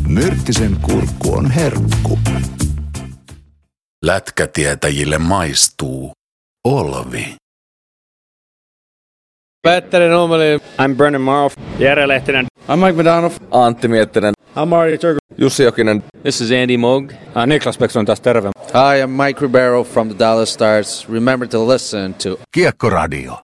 Myrttisen kurkku on herkku. Lätkätietäjille maistuu Olvi. Petteri Nummeli. I'm Brennan Marl. Jere Lehtinen. I'm Mike McDonough. Antti Miettinen. I'm Marty Turku. Jussi Jokinen. This is Andy Moog. Niklas Bäckström taas terve. Hi, I'm Mike Ribeiro from the Dallas Stars. Remember to listen to Kiekkoradio.